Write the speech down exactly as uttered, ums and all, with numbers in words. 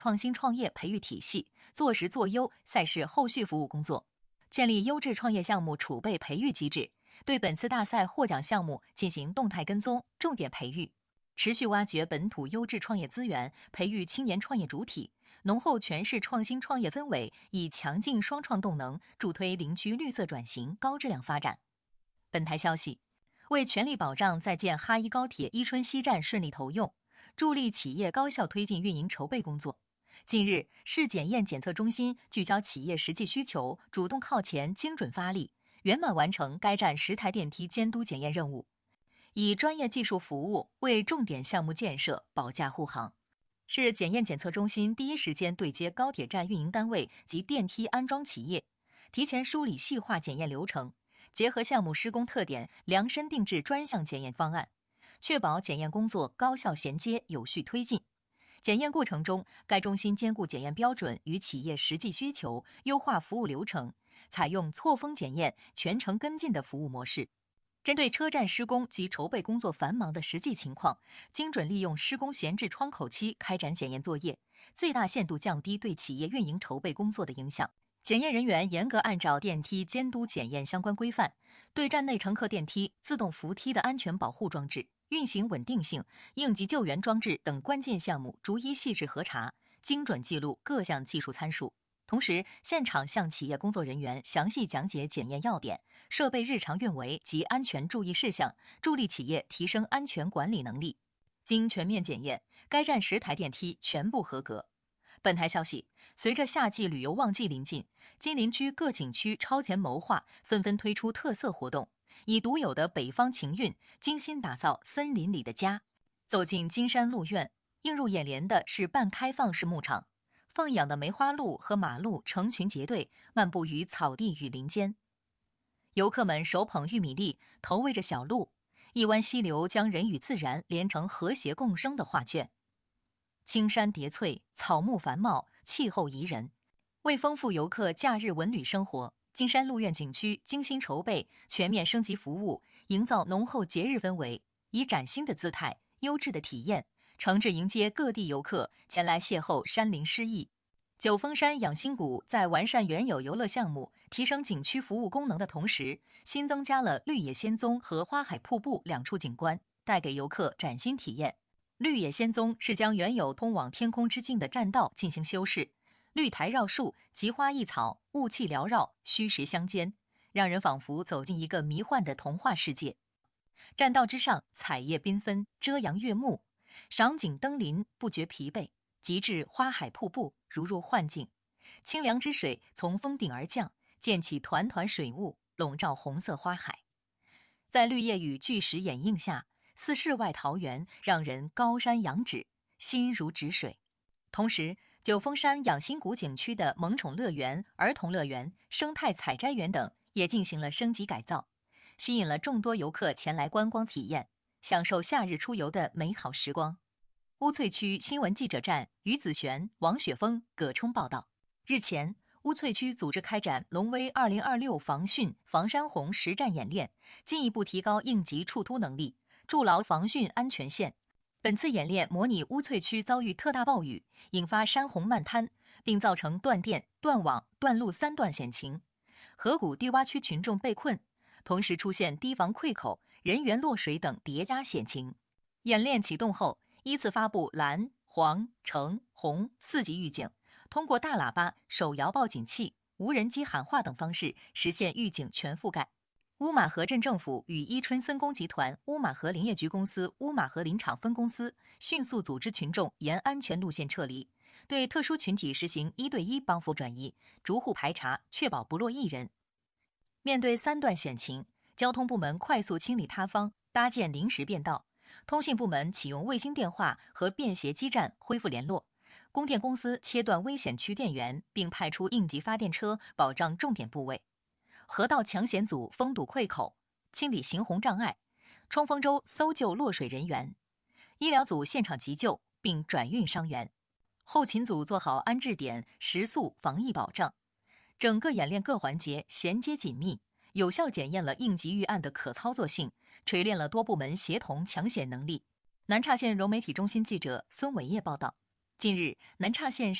创新创业培育体系，做实做优赛事后续服务工作，建立优质创业项目储备培育机制，对本次大赛获奖项目进行动态跟踪、重点培育，持续挖掘本土优质创业资源，培育青年创业主体，浓厚全市创新创业氛围，以强劲双创动能助推林区绿色转型、高质量发展。本台消息，为全力保障在建哈一高铁伊春西站顺利投用，助力企业高效推进运营筹备工作。近日，市检验检测中心聚焦企业实际需求，主动靠前，精准发力，圆满完成该站十台电梯监督检验任务，以专业技术服务为重点项目建设保驾护航。市检验检测中心第一时间对接高铁站运营单位及电梯安装企业，提前梳理细化检验流程，结合项目施工特点，量身定制专项检验方案，确保检验工作高效衔接、有序推进。检验过程中，该中心兼顾检验标准与企业实际需求，优化服务流程，采用错峰检验、全程跟进的服务模式。针对车站施工及筹备工作繁忙的实际情况，精准利用施工闲置窗口期开展检验作业，最大限度降低对企业运营筹备工作的影响。检验人员严格按照电梯监督检验相关规范，对站内乘客电梯、自动扶梯的安全保护装置、运行稳定性、应急救援装置等关键项目逐一细致核查，精准记录各项技术参数。同时，现场向企业工作人员详细讲解检验要点、设备日常运维及安全注意事项，助力企业提升安全管理能力。经全面检验，该站十台电梯全部合格。本台消息，随着夏季旅游旺季临近，金陵区各景区超前谋划，纷纷推出特色活动，以独有的北方情韵，精心打造森林里的家。走进金山鹿苑，映入眼帘的是半开放式牧场，放养的梅花鹿和马鹿成群结队漫步于草地与林间，游客们手捧玉米粒，投喂着小鹿，一湾溪流将人与自然连成和谐共生的画卷。青山叠翠，草木繁茂，气候宜人。为丰富游客假日文旅生活，金山鹿苑景区精心筹备，全面升级服务，营造浓厚节日氛围，以崭新的姿态、优质的体验，诚挚迎接各地游客前来邂逅山林诗意。九峰山养心谷在完善原有游乐项目、提升景区服务功能的同时，新增加了绿野仙踪和花海瀑布两处景观，带给游客崭新体验。绿野仙踪是将原有通往天空之境的栈道进行修饰，绿苔绕树，奇花异草，雾气缭绕，虚实相间，让人仿佛走进一个迷幻的童话世界。栈道之上，彩叶缤纷，遮阳悦目，赏景登临不觉疲惫，极致花海瀑布如入幻境，清凉之水从峰顶而降，溅起团团水雾，笼罩红色花海。在绿叶与巨石掩映下，似世外桃源，让人高山仰止，心如止水。同时，九峰山养心谷景区的萌宠乐园、儿童乐园、生态采摘园等也进行了升级改造，吸引了众多游客前来观光体验，享受夏日出游的美好时光。乌翠区新闻记者站于子璇、王雪峰、葛冲报道。日前，乌翠区组织开展龙威二零二六防汛防山洪实战演练，进一步提高应急处突能力，筑牢防汛安全线。本次演练模拟乌翠区遭遇特大暴雨，引发山洪漫滩，并造成断电、断网、断路三段险情。河谷低洼区群众被困，同时出现堤防溃口、人员落水等叠加险情。演练启动后，依次发布蓝、黄、橙、红四级预警，通过大喇叭、手摇报警器、无人机喊话等方式实现预警全覆盖。乌马河镇政府与伊春森工集团乌马河林业局公司乌马河林场分公司迅速组织群众沿安全路线撤离，对特殊群体实行一对一帮扶转移，逐户排查，确保不落一人。面对三段险情，交通部门快速清理塌方，搭建临时便道；通信部门启用卫星电话和便携基站恢复联络；供电公司切断危险区电源，并派出应急发电车保障重点部位。河道抢险组封堵溃口，清理行洪障碍；冲锋舟搜救落水人员；医疗组现场急救并转运伤员；后勤组做好安置点食宿防疫保障。整个演练各环节衔接紧密，有效检验了应急预案的可操作性，锤炼了多部门协同抢险能力。南岔县融媒体中心记者孙伟业报道。 近日，南岔县